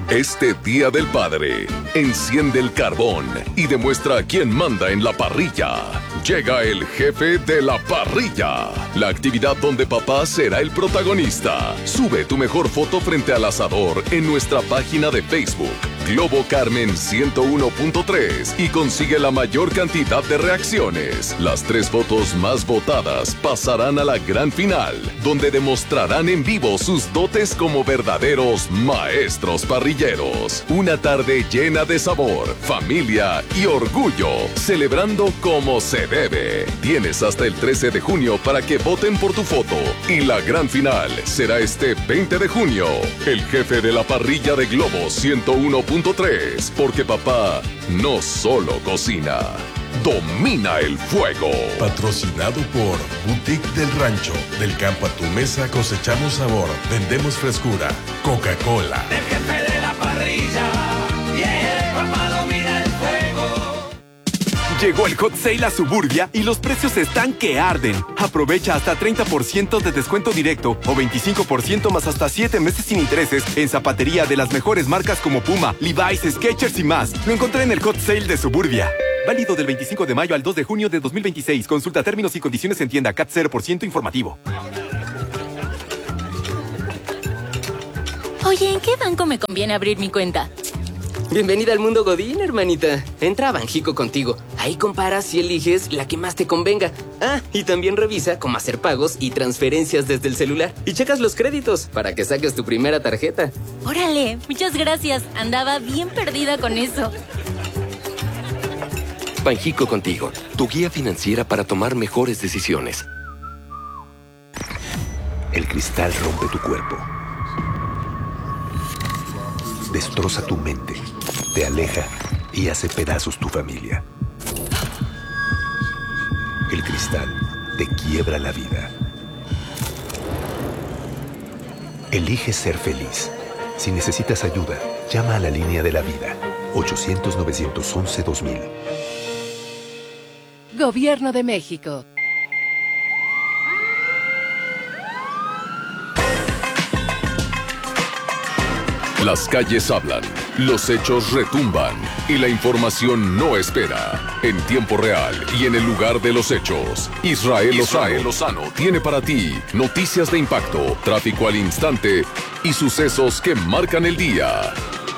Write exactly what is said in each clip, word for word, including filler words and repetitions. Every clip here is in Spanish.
Este Día del Padre, enciende el carbón y demuestra quién manda en la parrilla. Llega el jefe de la parrilla, la actividad donde papá será el protagonista. Sube tu mejor foto frente al asador en nuestra página de Facebook, Globo Carmen ciento uno punto tres, y consigue la mayor cantidad de reacciones. Las tres fotos más votadas pasarán a la gran final, donde demostrarán en vivo sus dotes como verdaderos maestros parrilleros. Una tarde llena de sabor, familia y orgullo, celebrando como se debe. Tienes hasta el trece de junio para que voten por tu foto, y la gran final será este veinte de junio. El jefe de la parrilla de Globo ciento uno punto tres, porque papá no solo cocina, domina el fuego. Patrocinado por Boutique del Rancho. Del campo a tu mesa cosechamos sabor, vendemos frescura. Coca-Cola. El jefe de la parrilla, yeah, papá domina el fuego. Llegó el Hot Sale a Suburbia y los precios están que arden. Aprovecha hasta treinta por ciento de descuento directo o veinticinco por ciento más hasta siete meses sin intereses en zapatería de las mejores marcas como Puma, Levi's, Skechers y más. Lo encontré en el Hot Sale de Suburbia. Válido del veinticinco de mayo al dos de junio de dos mil veintiséis. Consulta términos y condiciones en tienda. C A T cero por ciento informativo. Oye, ¿en qué banco me conviene abrir mi cuenta? Bienvenida al mundo Godín, hermanita. Entra a Banjico contigo. Ahí comparas y eliges la que más te convenga. Ah, y también revisa cómo hacer pagos y transferencias desde el celular. Y checas los créditos para que saques tu primera tarjeta. Órale, muchas gracias. Andaba bien perdida con eso. Banjico contigo, tu guía financiera para tomar mejores decisiones. El cristal rompe tu cuerpo. Destroza tu mente, te aleja y hace pedazos tu familia. El cristal te quiebra la vida. Elige ser feliz. Si necesitas ayuda, llama a la línea de la vida, ochocientos, novecientos once, dos mil. Gobierno de México. Las calles hablan, los hechos retumban y la información no espera. En tiempo real y en el lugar de los hechos, Israel Lozano, Lozano tiene para ti noticias de impacto, tráfico al instante y sucesos que marcan el día.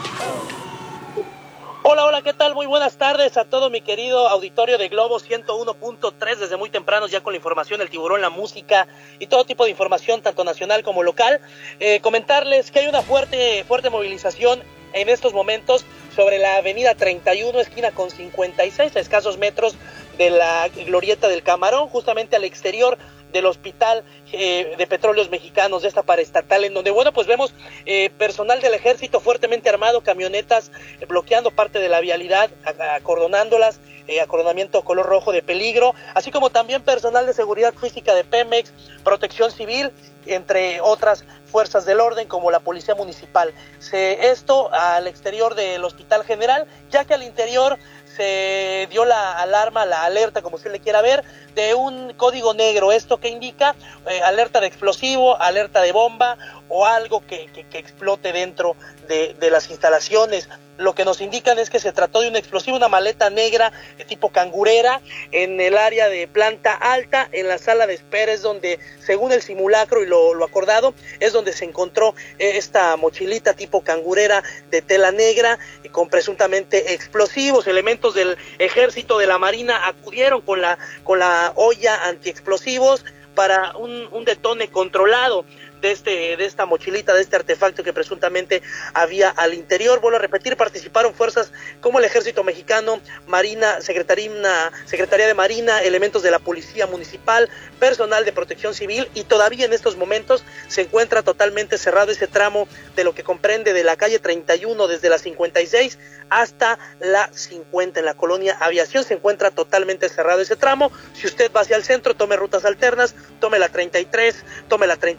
Hola, hola, ¿qué tal? Muy buenas tardes a todo mi querido auditorio de Globo ciento uno punto tres, desde muy temprano ya con la información, el tiburón, la música y todo tipo de información, tanto nacional como local. Eh, comentarles que hay una fuerte, fuerte movilización en estos momentos sobre la avenida treinta y uno, esquina con cincuenta y seis, a escasos metros de la glorieta del Camarón, justamente al exterior del Hospital eh, de Petróleos Mexicanos, de esta paraestatal, en donde, bueno, pues vemos eh, personal del ejército fuertemente armado, camionetas eh, bloqueando parte de la vialidad, acordonándolas, eh, acordonamiento color rojo de peligro, así como también personal de seguridad física de Pemex, Protección Civil, entre otras fuerzas del orden como la Policía Municipal. Se, esto al exterior del Hospital General, ya que al interior se dio la alarma, la alerta, como usted le quiera ver, de un código negro. Esto que indica eh, alerta de explosivo, alerta de bomba o algo que, que, que explote dentro de, de las instalaciones. Lo que nos indican es que se trató de un explosivo, una maleta negra de tipo cangurera en el área de planta alta, en la sala de espera es donde, según el simulacro y lo, lo acordado, es donde se encontró esta mochilita tipo cangurera de tela negra eh, con presuntamente explosivos. Elementos del ejército, de la marina acudieron con la, con la olla antiexplosivos para un, un detone controlado de este de esta mochilita, de este artefacto que presuntamente había al interior. Vuelvo a repetir, participaron fuerzas como el Ejército Mexicano, Marina, Secretaría, Secretaría de Marina, elementos de la Policía Municipal, personal de Protección Civil, y todavía en estos momentos se encuentra totalmente cerrado ese tramo de lo que comprende de la calle treinta y uno desde la cincuenta y seis hasta la cincuenta en la colonia Aviación. Se encuentra totalmente cerrado ese tramo. Si usted va hacia el centro, tome rutas alternas, tome la treinta y tres, tome la treinta y siete,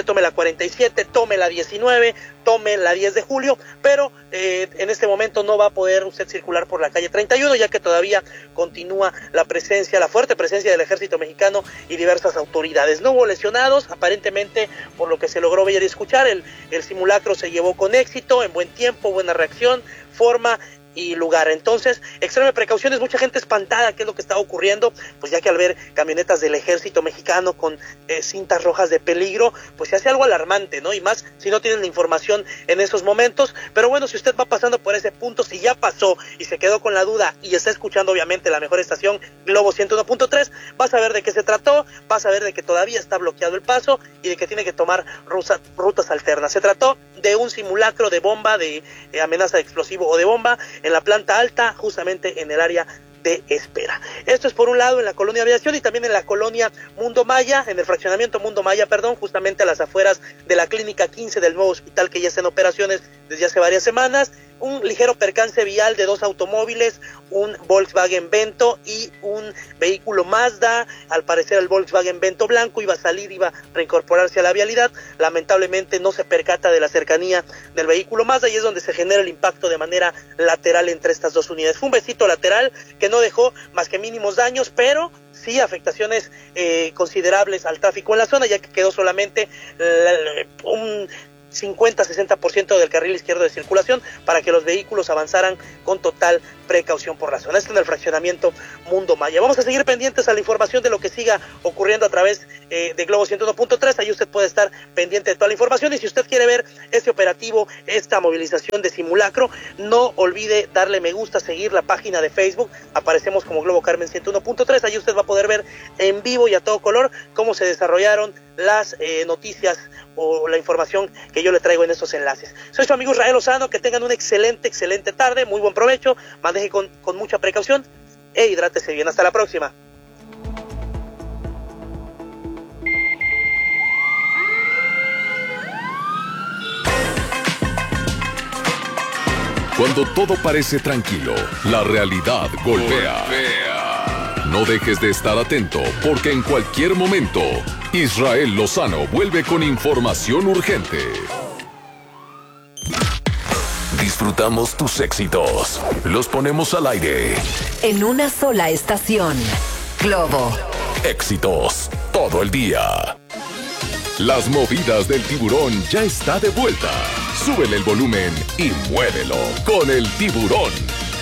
tome la cuarenta y siete, tome la diecinueve, tome la diez de julio, pero eh, en este momento no va a poder usted circular por la calle treinta y uno, ya que todavía continúa la presencia, la fuerte presencia del ejército mexicano y diversas autoridades. No hubo lesionados, aparentemente, por lo que se logró ver y escuchar, el, el simulacro se llevó con éxito, en buen tiempo, buena reacción, forma y lugar. Entonces, extreme precauciones, mucha gente espantada, ¿qué es lo que está ocurriendo? Pues ya que al ver camionetas del ejército mexicano con eh, cintas rojas de peligro, pues se hace algo alarmante, ¿no? Y más si no tienen la información en esos momentos. Pero bueno, si usted va pasando por ese punto, si ya pasó y se quedó con la duda y está escuchando obviamente la mejor estación, Globo ciento uno punto tres, va a saber de qué se trató, va a saber de que todavía está bloqueado el paso y de que tiene que tomar rutas, rutas alternas. Se trató de un simulacro de bomba, de eh, amenaza de explosivo o de bomba en la planta alta, justamente en el área de espera. Esto es por un lado en la colonia Aviación y también en la colonia Mundo Maya, en el fraccionamiento Mundo Maya, perdón, justamente a las afueras de la clínica quince del nuevo hospital que ya está en operaciones desde hace varias semanas. Un ligero percance vial de dos automóviles, un Volkswagen Vento y un vehículo Mazda. Al parecer el Volkswagen Vento blanco iba a salir, iba a reincorporarse a la vialidad. Lamentablemente no se percata de la cercanía del vehículo Mazda y es donde se genera el impacto de manera lateral entre estas dos unidades. Fue un besito lateral que no dejó más que mínimos daños, pero sí afectaciones eh, considerables al tráfico en la zona, ya que quedó solamente eh, un cincuenta a sesenta por ciento del carril izquierdo de circulación para que los vehículos avanzaran con total precaución por la zona. Esto en el fraccionamiento Mundo Maya. Vamos a seguir pendientes a la información de lo que siga ocurriendo a través eh, de Globo ciento uno punto tres. Ahí usted puede estar pendiente de toda la información y si usted quiere ver este operativo, esta movilización de simulacro, no olvide darle me gusta, seguir la página de Facebook. Aparecemos como Globo Carmen ciento uno punto tres. Ahí usted va a poder ver en vivo y a todo color cómo se desarrollaron las eh, noticias o la información que yo le traigo en estos enlaces. Soy su amigo Israel Lozano, que tengan una excelente, excelente tarde, muy buen provecho, maneje con, con mucha precaución e hidrátese bien. Hasta la próxima. Cuando todo parece tranquilo, la realidad golpea. No dejes de estar atento, porque en cualquier momento, Israel Lozano vuelve con información urgente. Disfrutamos tus éxitos. Los ponemos al aire. En una sola estación. Globo. Éxitos todo el día. Las movidas del tiburón ya está de vuelta. Súbele el volumen y muévelo con el tiburón.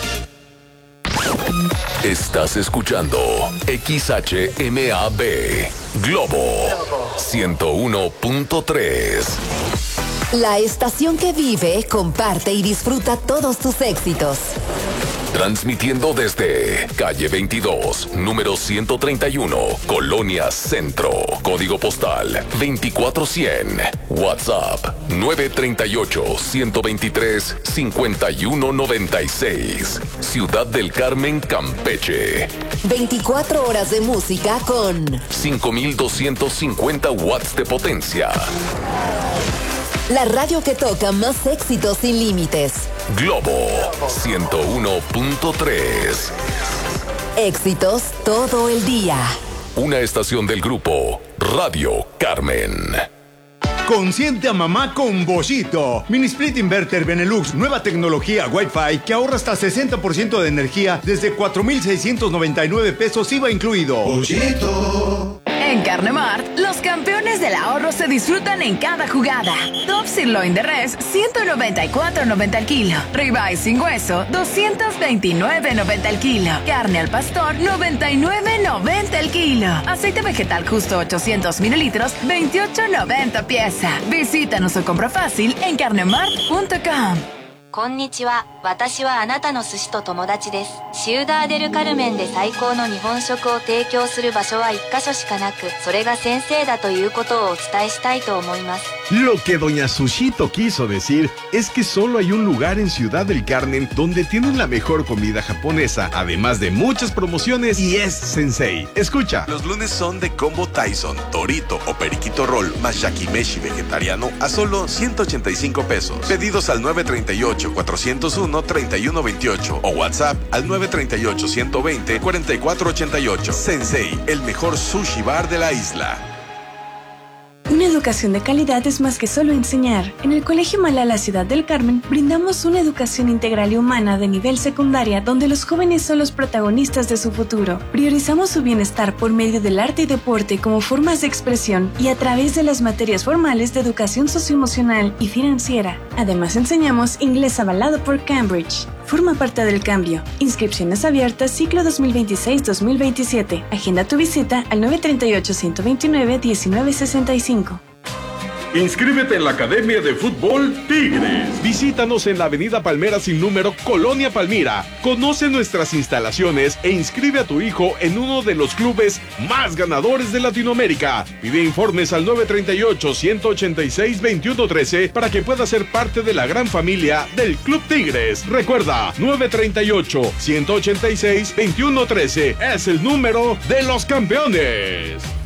Estás escuchando X H M A B Globo ciento uno punto tres. La estación que vive, comparte y disfruta todos tus éxitos. Transmitiendo desde calle veintidós, número ciento treinta y uno, Colonia Centro. Código postal veinticuatro cien. WhatsApp nueve tres ocho, uno dos tres, cinco uno nueve seis. Ciudad del Carmen, Campeche. veinticuatro horas de música con cinco mil doscientos cincuenta watts de potencia. La radio que toca más éxitos sin límites. Globo ciento uno punto tres. Éxitos todo el día. Una estación del grupo Radio Carmen. Consiente a mamá con Boschito. Mini Split Inverter Benelux, nueva tecnología Wi-Fi que ahorra hasta sesenta por ciento de energía desde cuatro mil seiscientos noventa y nueve pesos I V A incluido. Boschito. En Carnemart, los campeones del ahorro se disfrutan en cada jugada. Top Sirloin de res, ciento noventa y cuatro noventa al kilo. Ribeye sin hueso, doscientos veintinueve noventa al kilo. Carne al pastor, noventa y nueve noventa al kilo. Aceite vegetal justo ochocientos mililitros, veintiocho noventa pieza. Visítanos o compra fácil en carnemart punto com. こんにちは。私はあなたの寿司と友達です。シウダーデルカルメンで最高の日本食を提供する場所は一カ所しかなく、それが先生だということをお伝えしたいと思います。 Lo que doña Sushito quiso decir es que solo hay un lugar en Ciudad del Carmen donde tienen la mejor comida japonesa, además de muchas promociones, y es Sensei. Escucha. Los lunes son de combo Tyson, Dorito o Periquito Roll más Yakimeshi vegetariano a solo ciento ochenta y cinco pesos. Pedidos al nueve tres ocho, cuatro cero uno, tres uno dos ocho o WhatsApp al nueve tres ocho, uno dos cero, cuatro cuatro ocho ocho. Sensei, el mejor sushi bar de la isla. Una educación de calidad es más que solo enseñar. En el Colegio Malala Ciudad del Carmen brindamos una educación integral y humana de nivel secundaria donde los jóvenes son los protagonistas de su futuro. Priorizamos su bienestar por medio del arte y deporte como formas de expresión y a través de las materias formales de educación socioemocional y financiera. Además enseñamos inglés avalado por Cambridge. Forma parte del cambio. Inscripciones abiertas ciclo dos mil veintiséis dos mil veintisiete. Agenda tu visita al nueve tres ocho, uno dos nueve, uno nueve seis cinco. Inscríbete en la Academia de Fútbol Tigres. Visítanos en la Avenida Palmera sin número, Colonia Palmira. Conoce nuestras instalaciones e inscribe a tu hijo en uno de los clubes más ganadores de Latinoamérica. Pide informes al nueve tres ocho, uno ocho seis, dos uno uno tres para que pueda ser parte de la gran familia del Club Tigres. Recuerda, nueve tres ocho, uno ocho seis, dos uno uno tres es el número de los campeones.